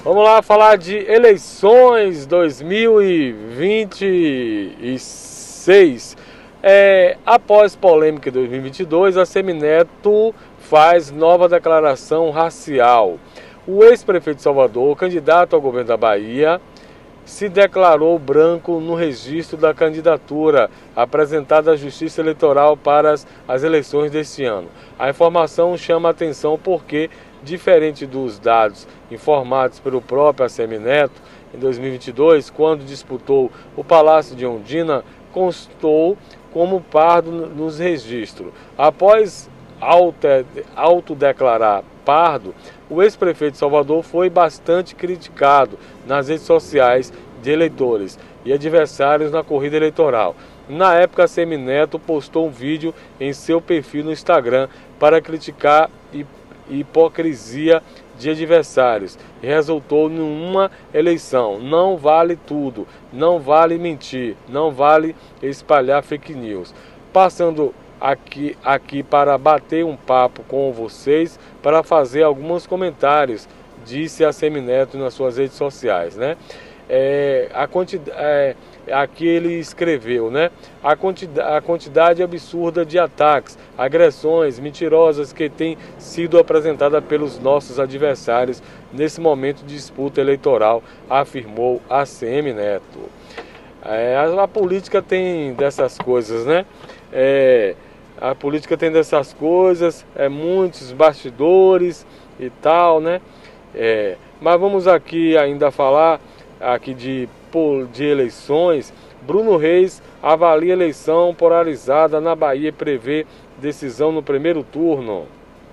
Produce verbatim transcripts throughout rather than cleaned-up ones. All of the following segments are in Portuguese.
Vamos lá falar de eleições dois mil e vinte e seis. É, após polêmica em dois mil e vinte e dois, a Semineto faz nova declaração racial. O ex-prefeito de Salvador, candidato ao governo da Bahia, se declarou branco no registro da candidatura apresentada à Justiça Eleitoral para as, as eleições deste ano. A informação chama a atenção porque, diferente dos dados informados pelo próprio Semineto, em dois mil e vinte e dois, quando disputou o Palácio de Ondina, constou como pardo nos registros. Após autodeclarar pardo, o ex-prefeito de Salvador foi bastante criticado nas redes sociais de eleitores e adversários na corrida eleitoral. Na época, Semineto postou um vídeo em seu perfil no Instagram para criticar a hipocrisia de adversários e resultou em uma eleição. Não vale tudo, não vale mentir, não vale espalhar fake news. Passando aqui, aqui para bater um papo com vocês, para fazer alguns comentários, disse a Semineto nas suas redes sociais, né? É, a quantidade, é, aqui ele escreveu, né? A quantidade, a quantidade absurda de ataques, agressões mentirosas que tem sido apresentada pelos nossos adversários nesse momento de disputa eleitoral, afirmou a Semineto. É, a, a política tem dessas coisas, né? É, a política tem dessas coisas, é, muitos bastidores e tal, né? É, mas vamos aqui ainda falar aqui de, de eleições. Bruno Reis avalia eleição polarizada na Bahia e prevê decisão no primeiro turno.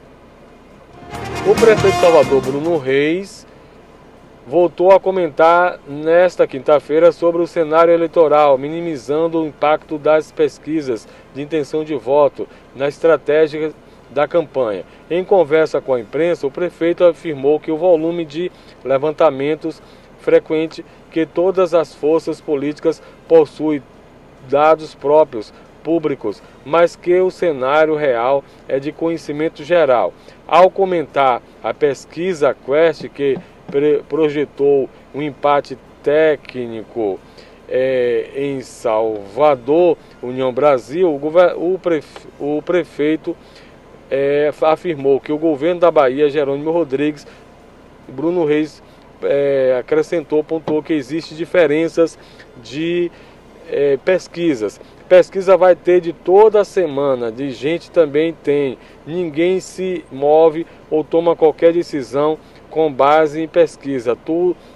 O prefeito de Salvador, Bruno Reis, voltou a comentar nesta quinta-feira sobre o cenário eleitoral, minimizando o impacto das pesquisas de intenção de voto na estratégia da campanha. Em conversa com a imprensa, o prefeito afirmou que o volume de levantamentos frequente que todas as forças políticas possuem dados próprios, públicos, mas que o cenário real é de conhecimento geral. Ao comentar a pesquisa Quest, que projetou um empate técnico é, em Salvador, União Brasil, o, prefe, o prefeito é, afirmou que o governo da Bahia, Jerônimo Rodrigues, Bruno Reis, É, acrescentou, pontuou que existem diferenças de é, pesquisas. Pesquisa vai ter de toda semana, de gente também tem. Ninguém se move ou toma qualquer decisão com base em pesquisa. Tu,